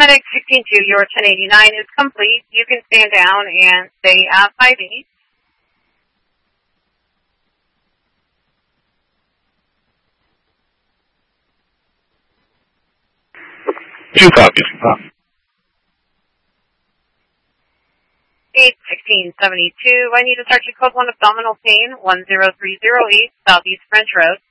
Medic 162, your 1089 is complete. You can stand down and stay at 5-8. 2 copies. 81672, I need to start your code 1 abdominal pain, 10308, Southeast French Road.